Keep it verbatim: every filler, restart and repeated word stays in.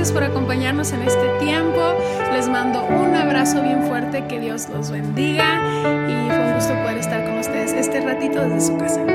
gracias por acompañarnos en este tiempo. Les mando un abrazo bien fuerte, que Dios los bendiga y fue un gusto poder estar con ustedes este ratito desde su casa.